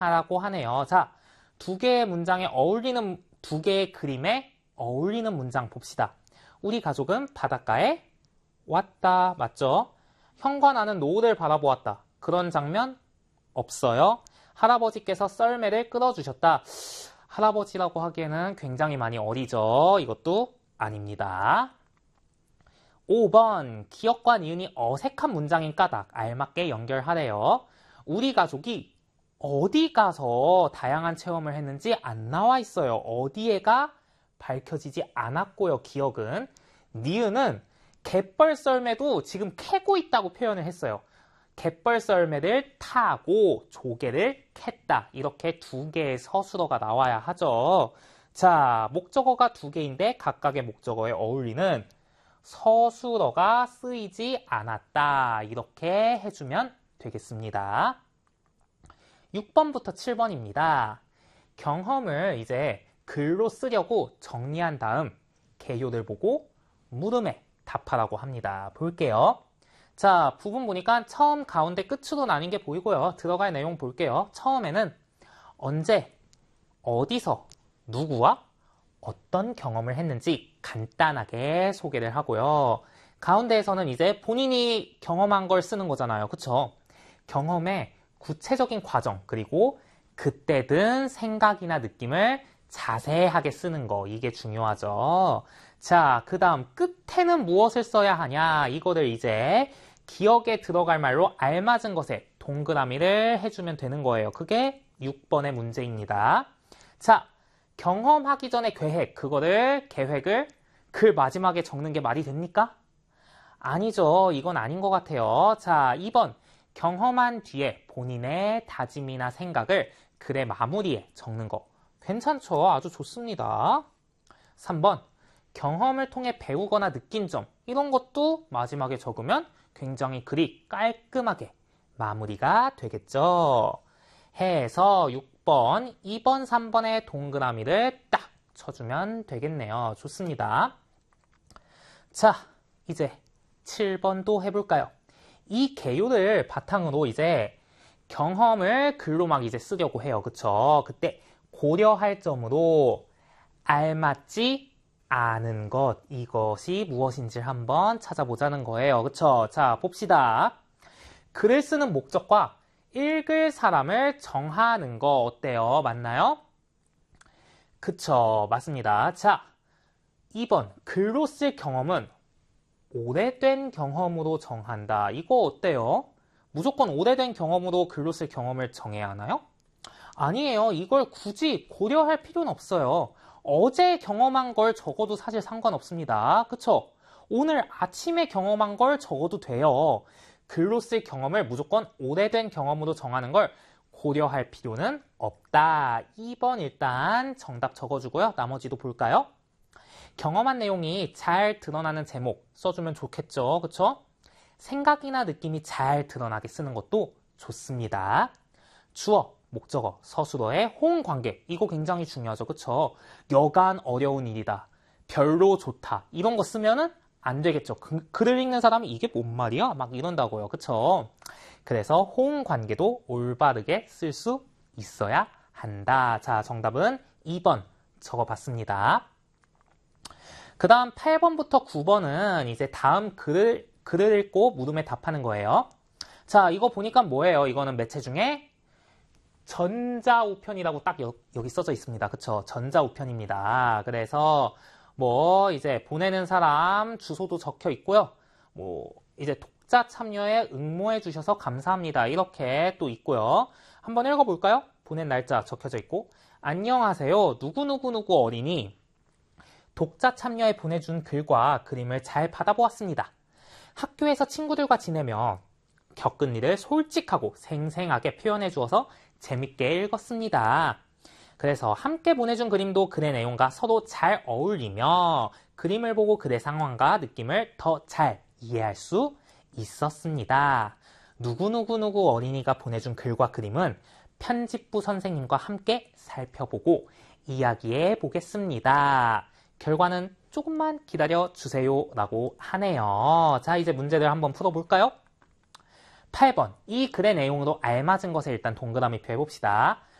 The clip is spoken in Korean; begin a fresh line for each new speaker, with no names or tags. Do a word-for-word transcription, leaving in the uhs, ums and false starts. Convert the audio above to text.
라고 하네요. 자, 두 개의 문장에 어울리는, 두 개의 그림에 어울리는 문장 봅시다. 우리 가족은 바닷가에 왔다. 맞죠? 형과 나는 노을을 바라보았다. 그런 장면 없어요. 할아버지께서 썰매를 끌어주셨다. 할아버지라고 하기에는 굉장히 많이 어리죠. 이것도 아닙니다. 오 번, 기억과 니은이 어색한 문장인 까닭 알맞게 연결하래요. 우리 가족이 어디 가서 다양한 체험을 했는지 안 나와 있어요. 어디에가 밝혀지지 않았고요. 기억은. 니은은 갯벌 썰매도 지금 캐고 있다고 표현을 했어요. 갯벌 썰매를 타고 조개를 캤다. 이렇게 두 개의 서술어가 나와야 하죠. 자, 목적어가 두 개인데 각각의 목적어에 어울리는 서술어가 쓰이지 않았다. 이렇게 해주면 되겠습니다. 육 번부터 칠 번입니다. 경험을 이제 글로 쓰려고 정리한 다음 개요를 보고 물음에 답하라고 합니다. 볼게요. 자, 부분 보니까 처음, 가운데, 끝으로 나뉜 게 보이고요. 들어갈 내용 볼게요. 처음에는 언제, 어디서, 누구와 어떤 경험을 했는지 간단하게 소개를 하고요. 가운데에서는 이제 본인이 경험한 걸 쓰는 거잖아요. 그쵸? 경험의 구체적인 과정, 그리고 그때 든 생각이나 느낌을 자세하게 쓰는 거, 이게 중요하죠. 자, 그 다음 끝에는 무엇을 써야 하냐, 이거를 이제 기억에 들어갈 말로 알맞은 것에 동그라미를 해주면 되는 거예요. 그게 육 번의 문제입니다. 자, 경험하기 전에 계획, 그거를, 계획을 글 마지막에 적는 게 말이 됩니까? 아니죠. 이건 아닌 것 같아요. 자, 이 번, 경험한 뒤에 본인의 다짐이나 생각을 글의 마무리에 적는 거. 괜찮죠? 아주 좋습니다. 삼 번, 경험을 통해 배우거나 느낀 점, 이런 것도 마지막에 적으면 굉장히 글이 깔끔하게 마무리가 되겠죠. 해서 육 번, 이 번, 삼 번의 동그라미를 딱 쳐주면 되겠네요. 좋습니다. 자, 이제 칠 번도 해볼까요? 이 개요를 바탕으로 이제 경험을 글로 막 이제 쓰려고 해요. 그쵸? 그때 고려할 점으로 알맞지 않은 것, 이것이 무엇인지 한번 찾아보자는 거예요. 그쵸? 자, 봅시다. 글을 쓰는 목적과 읽을 사람을 정하는 거 어때요? 맞나요? 그쵸, 맞습니다. 자, 이 번, 글로 쓸 경험은 오래된 경험으로 정한다. 이거 어때요? 무조건 오래된 경험으로 글로 쓸 경험을 정해야 하나요? 아니에요. 이걸 굳이 고려할 필요는 없어요. 어제 경험한 걸 적어도 사실 상관없습니다. 그쵸? 오늘 아침에 경험한 걸 적어도 돼요. 글로 쓸 경험을 무조건 오래된 경험으로 정하는 걸 고려할 필요는 없다. 이 번 일단 정답 적어주고요. 나머지도 볼까요? 경험한 내용이 잘 드러나는 제목 써주면 좋겠죠. 그쵸? 생각이나 느낌이 잘 드러나게 쓰는 것도 좋습니다. 주어, 목적어, 서술어의 호응관계, 이거 굉장히 중요하죠. 그쵸? 여간 어려운 일이다. 별로 좋다. 이런 거 쓰면은 안 되겠죠. 그, 글을 읽는 사람이 이게 뭔 말이야? 막 이런다고요. 그쵸? 그래서 호응관계도 올바르게 쓸 수 있어야 한다. 자, 정답은 이 번 적어봤습니다. 그 다음 팔 번부터 구 번은 이제 다음 글을, 글을 읽고 물음에 답하는 거예요. 자, 이거 보니까 뭐예요? 이거는 매체 중에 전자우편이라고 딱 여, 여기 써져 있습니다. 그쵸? 전자우편입니다. 그래서 뭐 이제 보내는 사람 주소도 적혀 있고요. 뭐 이제 독자 참여에 응모해 주셔서 감사합니다. 이렇게 또 있고요. 한번 읽어볼까요? 보낸 날짜 적혀져 있고, 안녕하세요. 누구누구누구 어린이. 독자 참여에 보내준 글과 그림을 잘 받아보았습니다. 학교에서 친구들과 지내며 겪은 일을 솔직하고 생생하게 표현해 주어서 재밌게 읽었습니다. 그래서 함께 보내준 그림도 글의 내용과 서로 잘 어울리며 그림을 보고 글의 상황과 느낌을 더 잘 이해할 수 있었습니다. 누구누구누구 어린이가 보내준 글과 그림은 편집부 선생님과 함께 살펴보고 이야기해 보겠습니다. 결과는 조금만 기다려 주세요 라고 하네요. 자, 이제 문제들 한번 풀어볼까요? 팔 번, 이 글의 내용으로 알맞은 것에 일단 동그라미표 해봅시다.